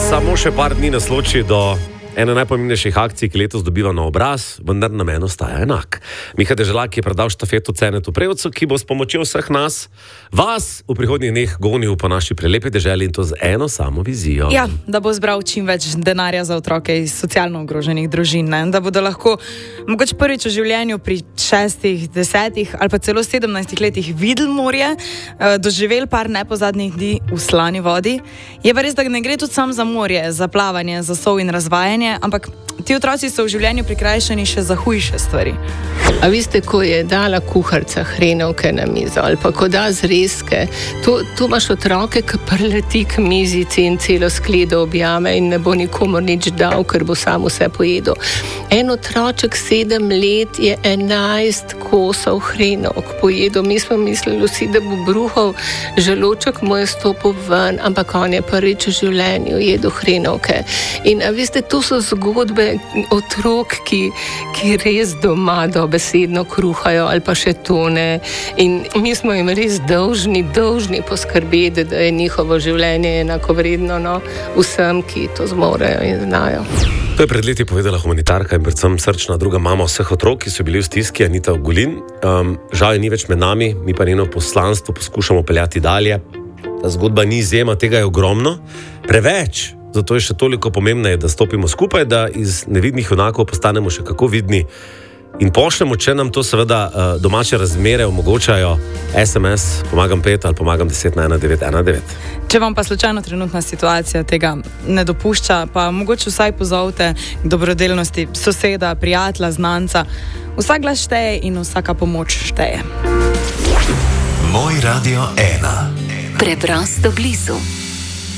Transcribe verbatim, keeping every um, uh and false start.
Samo še par dni nas loči do ene najpomembnejših akcij, ki letos dobiva na obraz, vendar namen ostaja enak. Miha Deželak je predal štafeto Cenetu Prevcu, ki bo s pomočjo vseh nas, vas v prihodnjih dneh gonil po naši prelepi deželi in to z eno samo vizijo. Ja, da bo zbral čim več denarja za otroke iz socialno ogroženih družin, ne? Da bodo lahko mogoče prvič v življenju pri šestih, desetih ali pa celo sedemnajstih letih videli morje, doživeli par nepozadnjih dni v slani vodi. Je pa res, da ne gre tudi sam za morje, za plavanje, za sol in razvajanje, ampak ti otroci so v življenju prikrajšani še za hujše stvari. A veste, ko je dala kuharica hrenovke na mizo ali pa ko da zrezke, tu, tu imaš otroke, ki preleti k mizici in celo skledo objame in ne bo nikomor nič dal, ker bo sam vse pojedel. En otroček sedem let je enajst kosov hrenovk pojedel. Mi smo mislili vsi, da bo bruhal, želoček mu je stopil ven, ampak on je prvič v življenju jedel hrenovke. In a veste, to so zgodbe otrok, ki, ki res doma dobesedno kruhajo ali pa še tone. In mi smo jim res dolžni, dolžni poskrbeti, da je njihovo življenje enakovredno, no, vsem, ki to zmorejo in znajo. To je pred leti povedala humanitarka in predvsem srčna druga mama vseh otrok, ki so bili v stiski, Anita Ogulin. Um, žal je ni več med nami, mi pa njeno poslanstvo poskušamo peljati dalje. Ta zgodba ni izjema, tega je ogromno, preveč. Zato je še toliko pomembneje, da stopimo skupaj, da iz nevidnih junakov postanemo še kako vidni in pošljemo, če nam to seveda domače razmere omogočajo, es em es pomagam pet ali pomagam deset na ena devet ena devet. Če vam pa slučajno trenutna situacija tega ne dopušča, pa mogoče vsaj pozovite k dobrodelnosti soseda, prijatelja, znanca. Vsak glas šteje in vsaka pomoč šteje. Moj radio ena. Preprosto blizu.